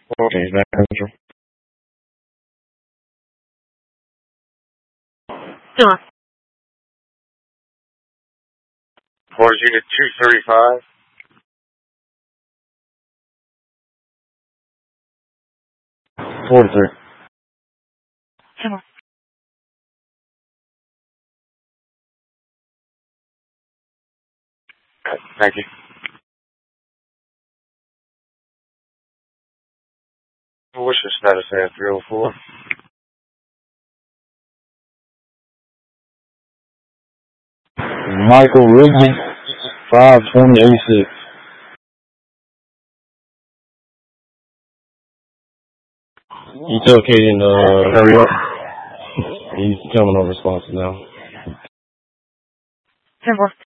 Okay, back control. Sure. Force Unit 235. Sir. Sure. Thank you. What's your status at 304? Michael Ridley, 52086. You tell Kaden, hurry up. He's becoming unresponsive now. Sure.